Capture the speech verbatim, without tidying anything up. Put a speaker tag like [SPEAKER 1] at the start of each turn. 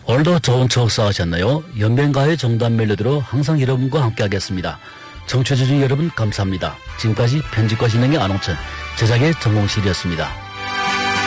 [SPEAKER 1] 오늘도 좋은 추억 쌓으셨나요? 연변가의 정단 멜로디로 항상 여러분과 함께하겠습니다. 청취해주신 여러분 감사합니다. 지금까지 편집과 진행의 안홍천, 제작의 정홍실이었습니다.